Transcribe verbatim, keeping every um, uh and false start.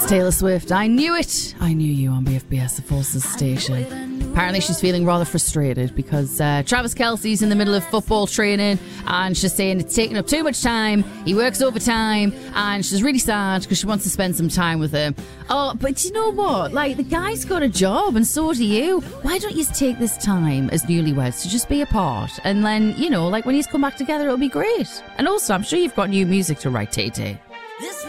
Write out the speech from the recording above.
Taylor Swift. I knew it. I knew you on B F B S, the Forces station. Apparently she's feeling rather frustrated because uh, Travis Kelce's in the middle of football training and she's saying it's taking up too much time. He works overtime and she's really sad because she wants to spend some time with him. Oh, but you know what? Like, the guy's got a job and so do you. Why don't you take this time as newlyweds to just be apart? And then, you know, like when he's come back together, it'll be great. And also, I'm sure you've got new music to write, Tay Tay.